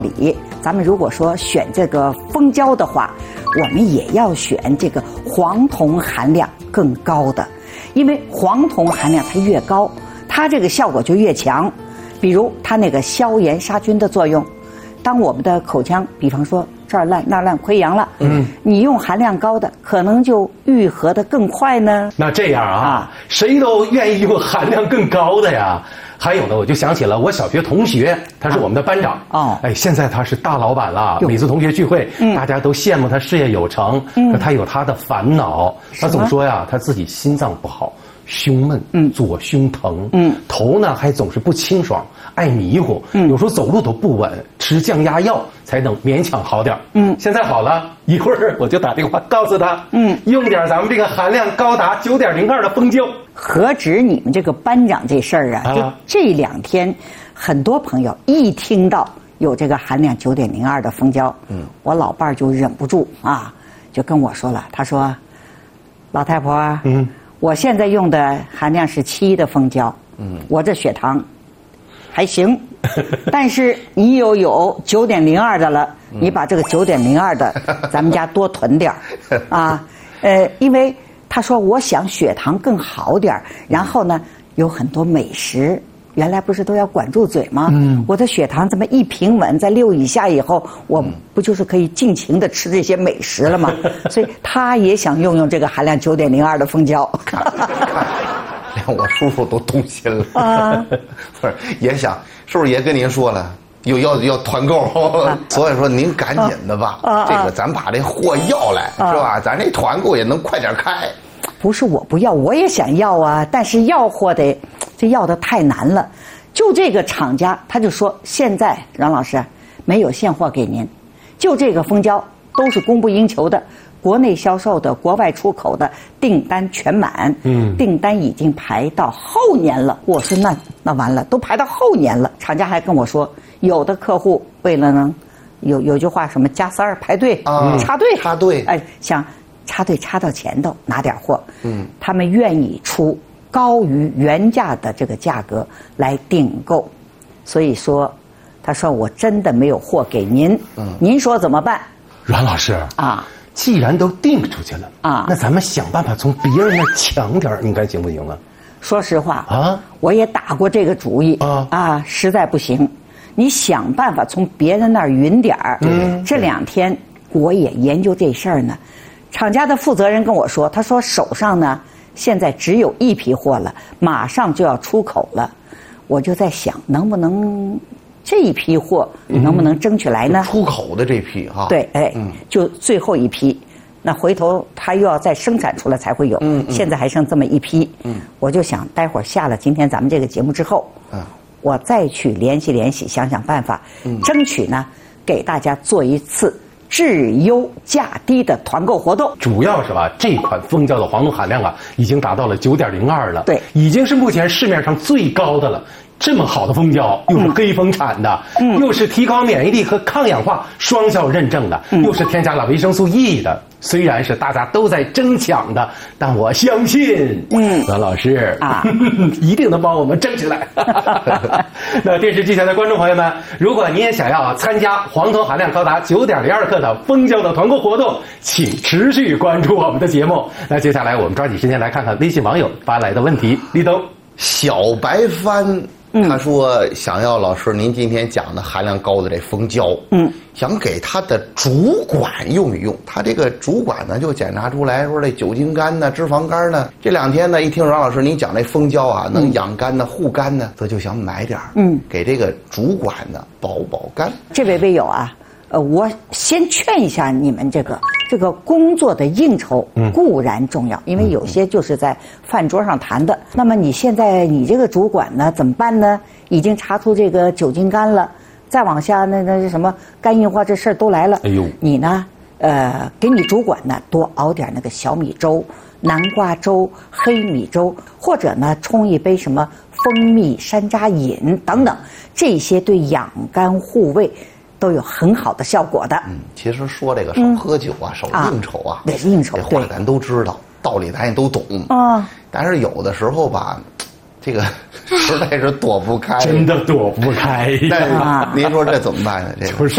理，咱们如果说选这个蜂胶的话，我们也要选这个黄酮含量更高的，因为黄酮含量它越高，它这个效果就越强。比如它那个消炎杀菌的作用，当我们的口腔，比方说这儿烂那儿烂溃疡了，你用含量高的，可能就愈合的更快呢。 那这样啊，谁都愿意用含量更高的呀。还有呢，我就想起了我小学同学，他是我们的班长。哎，现在他是大老板了。每次同学聚会，大家都羡慕他事业有成，可他有他的烦恼。他总说呀，他自己心脏不好，胸闷，左胸疼，头呢还总是不清爽，爱迷糊，有时候走路都不稳，吃降压药才能勉强好点。现在好了，一会儿我就打电话告诉他，用点咱们这个含量高达9.02的蜂胶。 何止你们这个班长这事儿啊，就这2天，很多朋友一听到有这个含量9.02的蜂胶，我老伴儿就忍不住啊，就跟我说了，他说，老太婆，我现在用的含量是7的蜂胶，我这血糖还行，但是你有9.02的了，你把这个9.02的咱们家多囤点儿啊，因为他说我想血糖更好点儿，然后呢有很多美食。原来不是都要管住嘴吗？我的血糖这么一平稳在6以下以后，我不就是可以尽情的吃这些美食了吗？所以他也想用这个含量9.02的蜂胶。 连我叔叔都动心了啊！不是也想，是不是也跟您说了？要团购，所以说您赶紧的吧，这个咱把这货要来，是吧？咱这团购也能快点开。 不是我不要，我也想要啊，但是要货这要的太难了。就这个厂家，他就说现在阮老师没有现货给您，就这个蜂胶都是供不应求的，国内销售的、国外出口的订单全满，订单已经排到后年了。我说那完了，都排到后年了。厂家还跟我说，有的客户为了呢，有句话什么加塞儿排队插队，哎，想插队插到前头拿点货，他们愿意出高于原价的这个价格来订购，所以说，他说我真的没有货给您，您说怎么办？ 阮老师啊，既然都订出去了啊，那咱们想办法从别人那抢点，你看行不行啊？ 说实话啊，我也打过这个主意啊，实在不行，你想办法从别人那儿匀点儿。这2天我也研究这事儿呢。厂家的负责人跟我说，他说手上呢现在只有1批货了，马上就要出口了。我就在想，能不能这一批货能不能争取来呢？ 出口的这批哈， 对，哎，就最后1批，那回头他又要再生产出来才会有。现在还剩这么1批，我就想待会儿下了今天咱们这个节目之后，我再去联系，想想办法，争取呢给大家做一次质优价低的团购活动。 主要是吧，这款蜂胶的黄酮含量啊，已经达到了9.02了， 对， 已经是目前市面上最高的了。这么好的蜂胶，又是黑蜂产的，又是提高免疫力和抗氧化双效认证的，又是添加了维生素 E 的。虽然是大家都在争抢的，但我相信，阮老师啊，一定能帮我们争取来。那电视机前的观众朋友们，如果您也想要参加黄酮含量高达9.02克的蜂胶的团购活动，请持续关注我们的节目。那接下来我们抓紧时间来看看微信网友发来的问题。立冬， 小白帆。他说想要老师您今天讲的含量高的这蜂胶，想给他的主管用一用。他这个主管呢就检查出来说这酒精肝呢、脂肪肝呢，这2天呢一听阮老师您讲这蜂胶啊能养肝呢、护肝呢，他就想买点给这个主管呢保肝。 这位微友啊，我先劝一下你们这个工作的应酬固然重要，因为有些就是在饭桌上谈的。那么你现在你这个主管呢怎么办呢？已经查出这个酒精肝了，再往下那什么肝硬化这事儿都来了。哎呦，你呢给你主管呢多熬点那个小米粥、南瓜粥、黑米粥，或者呢冲一杯什么蜂蜜山楂饮等等，这些对养肝护胃都有很好的效果的。 其实说这个少喝酒啊，少应酬啊， 对应酬， 这话咱都知道，道理咱也都懂啊。但是有的时候吧，这个实在是躲不开， 真的躲不开。 但是您说这怎么办呢？这个